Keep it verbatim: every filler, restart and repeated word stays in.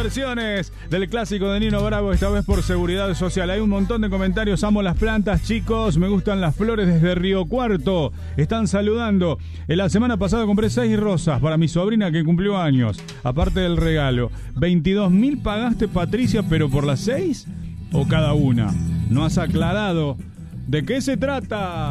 versiones del clásico de Nino Bravo, esta vez por Seguridad Social. Hay un montón de comentarios. Amo las plantas, chicos. Me gustan las flores desde Río Cuarto. Están saludando. En la semana pasada compré seis rosas para mi sobrina que cumplió años. Aparte del regalo. veintidós mil pagaste, Patricia, pero por las seis o cada una. No has aclarado de qué se trata.